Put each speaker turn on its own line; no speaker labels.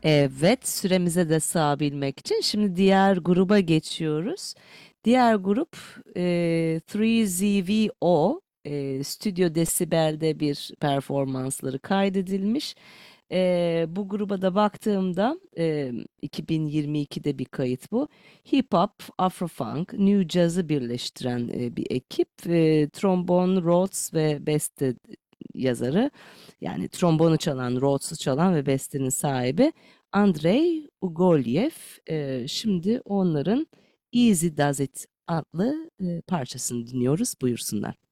Evet, süremize de sığabilmek için şimdi diğer gruba geçiyoruz. Diğer grup 3ZVO, Stüdyo Desibel'de bir performansları kaydedilmiş. Bu gruba da baktığımda 2022'de bir kayıt bu. Hip Hop, Afrofunk, New Jazz'ı birleştiren bir ekip. Trombon, Rhodes ve beste yazarı, yani trombonu çalan, Rhodes'u çalan ve bestenin sahibi Andrei Ugoliev. Şimdi onların Easy Does It adlı parçasını dinliyoruz. Buyursunlar.